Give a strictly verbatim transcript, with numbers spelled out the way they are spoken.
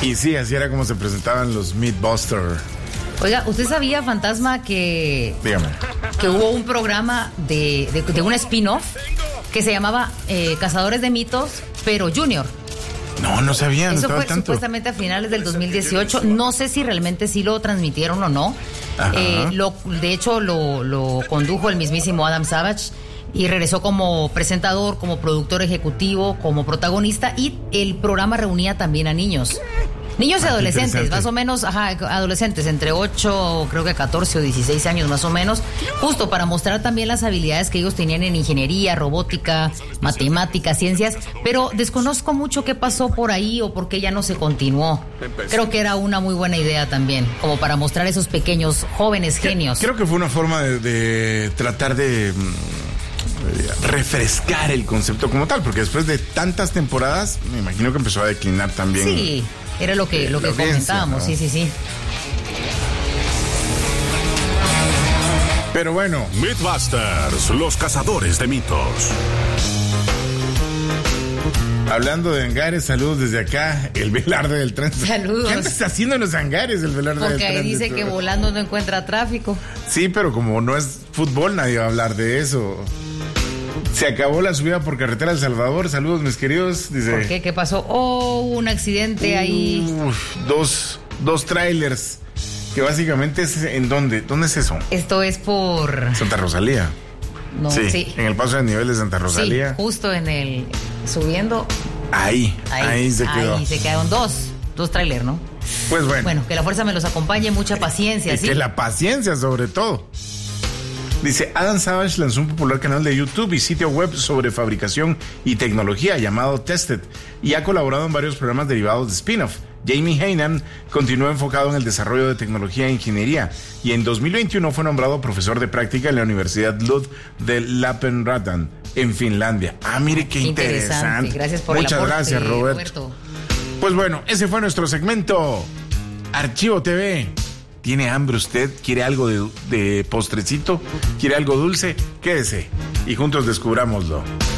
Y sí, así era como se presentaban los Mythbusters. Oiga, ¿usted sabía, Fantasma, que, Dígame. que hubo un programa de, de, de un spin-off que se llamaba eh, Cazadores de Mitos, pero Junior? No, no sabía, no Eso estaba fue tanto. supuestamente a finales del dos mil dieciocho. No sé si realmente sí lo transmitieron o no. Eh, lo, de hecho, lo, lo condujo el mismísimo Adam Savage y regresó como presentador, como productor ejecutivo, como protagonista, y el programa reunía también a niños. Niños y ah, adolescentes, más o menos, ajá, adolescentes, entre ocho, creo que catorce o dieciséis años más o menos, justo para mostrar también las habilidades que ellos tenían en ingeniería, robótica, matemáticas, ciencias, pero desconozco mucho qué pasó por ahí o por qué ya no se continuó. Creo que era una muy buena idea también, como para mostrar esos pequeños jóvenes genios. Creo que fue una forma de, de tratar de refrescar el concepto como tal, porque después de tantas temporadas, me imagino que empezó a declinar también. Sí. Era lo que, lo que comentábamos, ¿no? sí, sí, sí. Pero bueno. Mythbusters, los cazadores de mitos. Hablando de hangares, saludos desde acá, el Velarde del Tren. Saludos. ¿Qué andas haciendo en los hangares, el Velarde Porque del Tren? Porque ahí dice que volando no encuentra tráfico. Sí, pero como no es fútbol, nadie va a hablar de eso. Se acabó la subida por carretera El Salvador. Saludos, mis queridos. Dice, ¿por qué? ¿Qué pasó? Oh, un accidente uh, ahí. Dos, dos trailers. Que básicamente es en dónde. ¿Dónde es eso? Esto es por Santa Rosalía. No, sí, sí. En el paso de nivel de Santa Rosalía. Sí, justo en el subiendo. Ahí, ahí, ahí se quedó. Ahí se quedaron dos, dos trailers, ¿no? Pues bueno. Bueno, que la fuerza me los acompañe, mucha paciencia. Y ¿sí? que la paciencia sobre todo. Dice, Adam Savage lanzó un popular canal de YouTube y sitio web sobre fabricación y tecnología llamado Tested y ha colaborado en varios programas derivados de spin-off. Jamie Heinan continuó enfocado en el desarrollo de tecnología e ingeniería y en dos mil veintiuno fue nombrado profesor de práctica en la Universidad Lund de Lappeenranta en Finlandia. Ah, mire qué, qué interesante. interesante. Gracias por Muchas el aporte, gracias, Roberto. Roberto. Pues bueno, ese fue nuestro segmento Archivo T V. ¿Tiene hambre usted? ¿Quiere algo de, de postrecito? ¿Quiere algo dulce? Quédese y juntos descubrámoslo.